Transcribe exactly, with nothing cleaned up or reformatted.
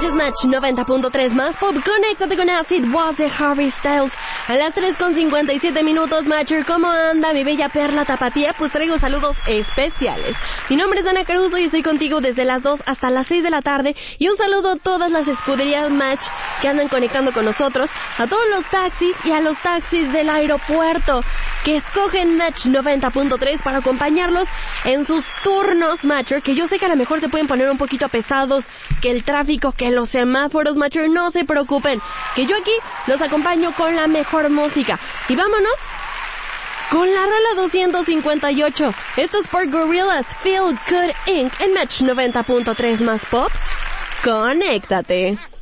escuchas Match noventa punto tres más pop. Conéctate con Acid Was de Harry Styles. A las tres con cincuenta y siete minutos, Matcher, ¿cómo anda mi bella perla tapatía? Pues traigo saludos especiales. Mi nombre es Ana Caruso y estoy contigo desde las dos hasta las seis de la tarde. Y un saludo a todas las escuderías Match que andan conectando con nosotros, a todos los taxis y a los taxis del aeropuerto que escogen Match noventa punto tres para acompañarlos en sus turnos, Matcher, que yo sé que a lo mejor se pueden poner un poquito pesados, que el tráfico, que los semáforos, Matcher, no se preocupen, que yo aquí los acompaño con la mejor música. Y vámonos con la rola doscientos cincuenta y ocho. Esto es por Gorillaz, Feel Good incorporated en Match noventa punto tres más pop. Conéctate.